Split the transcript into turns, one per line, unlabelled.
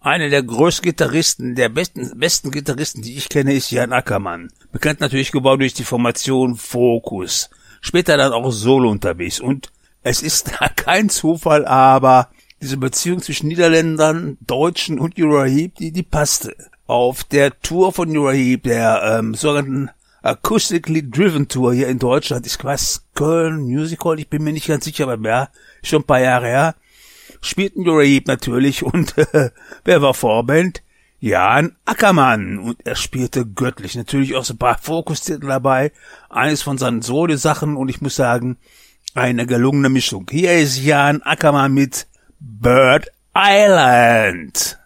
Einer der größten Gitarristen, der besten Gitarristen, die ich kenne, ist Jan Ackermann. Bekannt natürlich geworden durch die Formation Focus. Später dann auch solo unterwegs. Und es ist kein Zufall, aber diese Beziehung zwischen Niederländern, Deutschen und Uriah Heep, die passte. Auf der Tour von Uriah Heep, der sogenannten Acoustically Driven Tour hier in Deutschland, ich weiß, Köln Music Hall, ich bin mir nicht ganz sicher, aber ja, schon ein paar Jahre her, spielten Uriah Heep natürlich und wer war Vorband? Jan Ackermann, und er spielte göttlich, natürlich auch so ein paar Fokustitel dabei, eines von seinen Solo-Sachen, und ich muss sagen, eine gelungene Mischung. Hier ist Jan Ackermann mit Bird Island.